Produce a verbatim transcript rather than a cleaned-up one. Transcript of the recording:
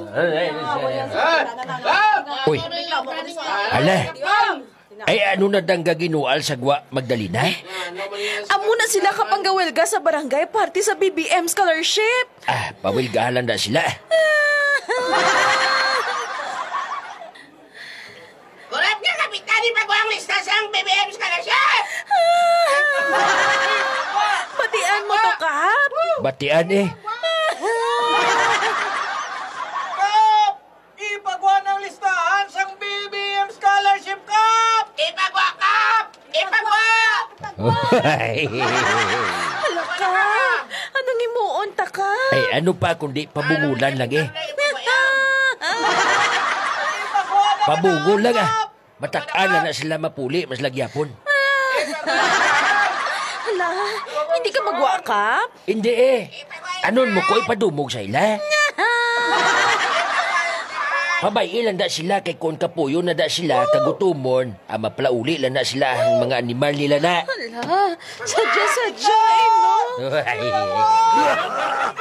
Uy, ala, ay ano na dangga ginual sa gwa Magdalena? Amo na sila kapanggawelga sa barangay party sa B B M Scholarship. Ah, pawilgahalan na sila. Kurat nga, Kapitan, ipagawa ang lista sa B B M Scholarship! Batian mo to, Kap. Batian eh. Kap! Ipagawa ng listahan sa B B M Scholarship, Kap! Ipagawa, Kap! Ipagawa! Hala ka. Anong imuon ta ka? Ay ano pa kundi pabungulan lang eh. Pabungol lang ah. Matak-ala na sila mapuli, mas lagyapon. Hala, hindi ka magwa, Kap? Hindi eh. Anon mo ko ipadumog sa ila? Pabay lang da sila kay kon kapuyo na da sila kagutumon. Ama pala uli lang na sila ang mga animal nila na. Hala, sadya-sadya eh, no?